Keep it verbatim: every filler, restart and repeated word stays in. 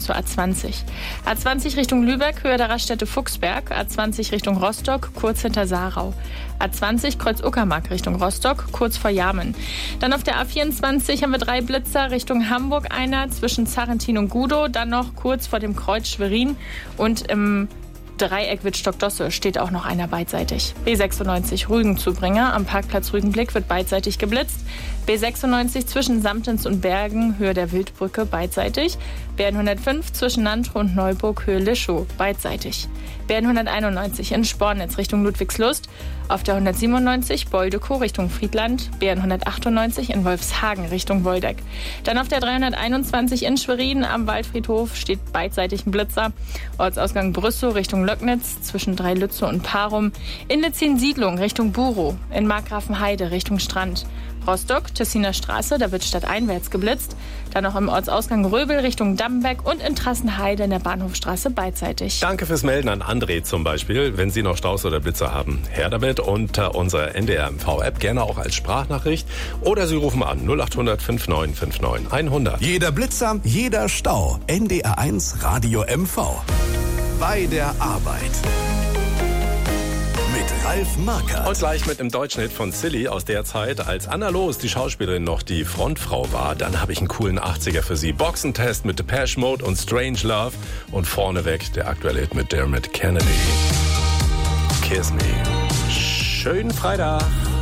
zur A zwanzig. A zwanzig Richtung Lübeck, Höhe der Raststätte Fuchsberg. A zwanzig Richtung Rostock, kurz hinter Saarau. A zwanzig Kreuz Uckermark Richtung Rostock, kurz vor Jamen. Dann auf der A vierundzwanzig haben wir drei Blitzer Richtung Hamburg, einer zwischen Zarrentin und Gudow, dann noch kurz vor dem Kreuz Schwerin und im Dreieck Wittstock-Dosse steht auch noch einer beidseitig. B sechsundneunzig Rügen-Zubringer am Parkplatz Rügenblick wird beidseitig geblitzt. B sechsundneunzig zwischen Samtens und Bergen, Höhe der Wildbrücke, beidseitig. B hundertfünf zwischen Nantro und Neuburg, Höhe Lischow, beidseitig. B hunderteinundneunzig in Spornitz Richtung Ludwigslust. Auf der hundertsiebenundneunzig Boldekow Richtung Friedland. B hundertachtundneunzig in Wolfshagen Richtung Woldeck. Dann auf der dreihunderteinundzwanzig in Schwerin am Waldfriedhof steht beidseitig ein Blitzer. Ortsausgang Brüssow Richtung Löcknitz zwischen Dreilütze und Parum. In Litzin-Siedlung Richtung Burow. In Markgrafenheide Richtung Strand. Rostock, Tessiner Straße, da wird stadteinwärts geblitzt. Dann noch im Ortsausgang Röbel Richtung Dammbeck und in Trassenheide in der Bahnhofstraße beidseitig. Danke fürs Melden an André zum Beispiel. Wenn Sie noch Staus oder Blitzer haben, her damit unter unserer N D R M V-App, gerne auch als Sprachnachricht. Oder Sie rufen an null acht hundert neunundfünfzig neunundfünfzig hundert. Jeder Blitzer, jeder Stau. N D R eins Radio M V. Bei der Arbeit. Mit Ralf Markert. Und gleich mit einem deutschen Hit von Silly aus der Zeit, als Anna Loos, die Schauspielerin, noch die Frontfrau war. Dann habe ich einen coolen achtziger für Sie. Boxentest mit Depeche Mode und Strange Love. Und vorneweg der aktuelle Hit mit Dermot Kennedy. Kiss Me. Schönen Freitag.